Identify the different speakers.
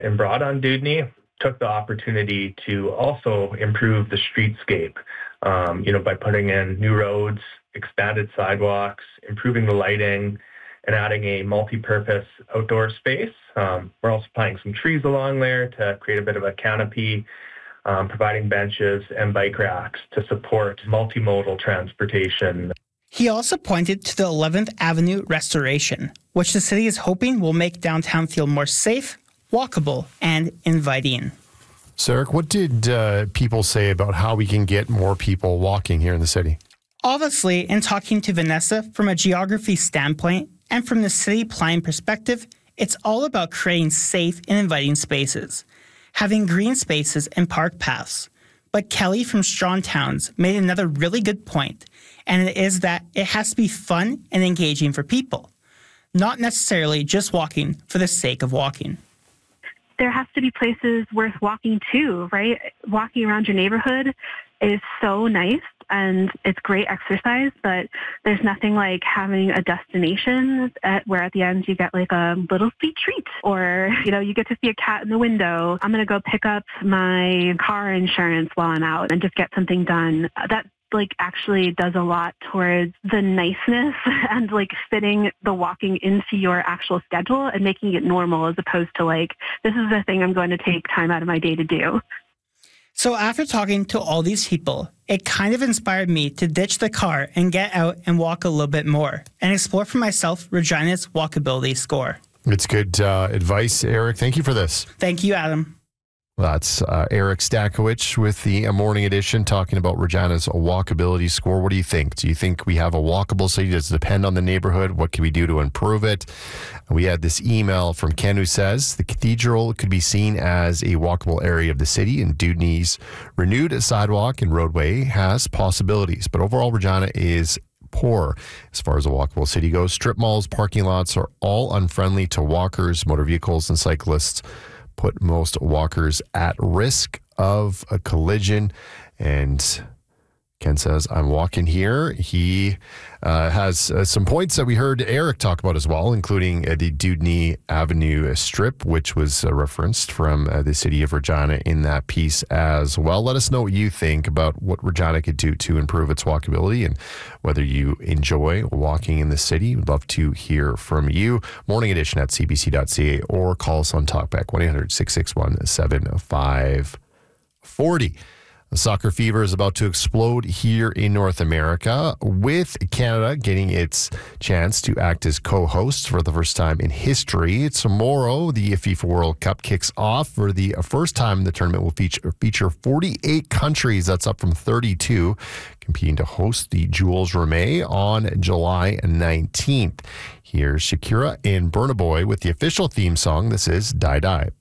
Speaker 1: in Broad on Dudney took the opportunity to also improve the streetscape, by putting in new roads, expanded sidewalks, improving the lighting, and adding a multi-purpose outdoor space. We're also planting some trees along there to create a bit of a canopy, providing benches and bike racks to support multimodal transportation.
Speaker 2: He also pointed to the 11th Avenue restoration, which the city is hoping will make downtown feel more safe, walkable, and inviting.
Speaker 3: So, Eric, what did people say about how we can get more people walking here in the city?
Speaker 2: Obviously, in talking to Vanessa from a geography standpoint and from the city planning perspective, it's all about creating safe and inviting spaces, having green spaces and park paths. But Kelly from Strong Towns made another really good point, and it is that it has to be fun and engaging for people, not necessarily just walking for the sake of walking.
Speaker 4: There has to be places worth walking to, right? Walking around your neighborhood is so nice and it's great exercise, but there's nothing like having a destination where at the end you get like a little sweet treat, or, you get to see a cat in the window. I'm going to go pick up my car insurance while I'm out and just get something done. That actually does a lot towards the niceness and fitting the walking into your actual schedule and making it normal, as opposed to this is the thing I'm going to take time out of my day to do.
Speaker 2: So after talking to all these people, it kind of inspired me to ditch the car and get out and walk a little bit more and explore for myself Regina's walkability score.
Speaker 3: It's good advice, Eric. Thank you for this.
Speaker 2: Thank you, Adam.
Speaker 3: That's Eric Stakowicz with the Morning Edition talking about Regina's walkability score. What do you think? Do you think we have a walkable city? Does it depend on the neighborhood? What can we do to improve it? We had this email from Ken who says the cathedral could be seen as a walkable area of the city, and Dudney's renewed sidewalk and roadway has possibilities. But overall, Regina is poor as far as a walkable city goes. Strip malls, parking lots are all unfriendly to walkers, motor vehicles, and cyclists. Put most walkers at risk of a collision. And Ken says, I'm walking here. He has some points that we heard Eric talk about as well, including the Dudney Avenue strip, which was referenced from the city of Regina in that piece as well. Let us know what you think about what Regina could do to improve its walkability and whether you enjoy walking in the city. We'd love to hear from you. Morning Edition at cbc.ca or call us on Talkback 1-800-661-7540. The soccer fever is about to explode here in North America, with Canada getting its chance to act as co-host for the first time in history. Tomorrow, the FIFA World Cup kicks off. For the first time, the tournament will feature 48 countries. That's up from 32, competing to host the Jules Rimet on July 19th. Here's Shakira and Burna Boy with the official theme song. This is Die Die.